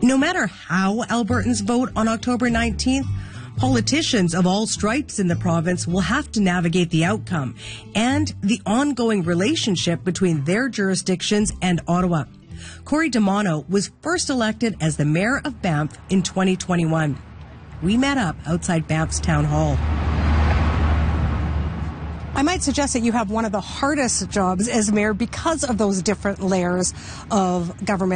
No matter how Albertans vote on October 19th, politicians of all stripes in the province will have to navigate the outcome and the ongoing relationship between their jurisdictions and Ottawa. Corey Damano was first elected as the mayor of Banff in 2021. We met up outside Banff's town hall. I might suggest that you have one of the hardest jobs as mayor because of those different layers of government.